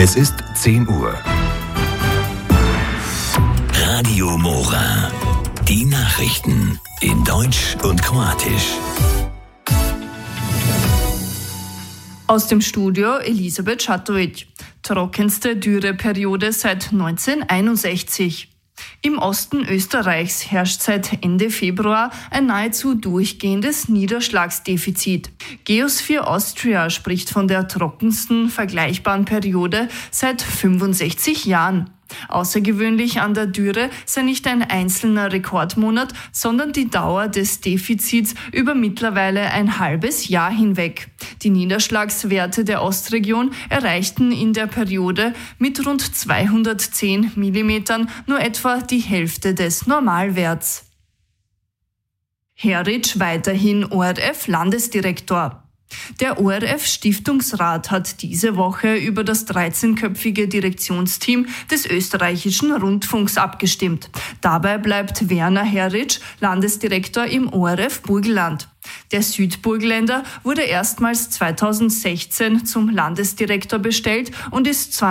Es ist 10 Uhr. Radio Mora. Die Nachrichten in Deutsch und Kroatisch. Aus dem Studio Elisabeth Schatovic. Trockenste Dürreperiode seit 1961. Im Osten Österreichs herrscht seit Ende Februar ein nahezu durchgehendes Niederschlagsdefizit. Geosphere Austria spricht von der trockensten vergleichbaren Periode seit 65 Jahren. Außergewöhnlich an der Dürre sei nicht ein einzelner Rekordmonat, sondern die Dauer des Defizits über mittlerweile ein halbes Jahr hinweg. Die Niederschlagswerte der Ostregion erreichten in der Periode mit rund 210 mm nur etwa die Hälfte des Normalwerts. Heric weiterhin ORF-Landesdirektor. Der ORF-Stiftungsrat hat diese Woche über das 13-köpfige Direktionsteam des österreichischen Rundfunks abgestimmt. Dabei bleibt Werner Heric Landesdirektor im ORF Burgenland. Der Südburgenländer wurde erstmals 2016 zum Landesdirektor bestellt und ist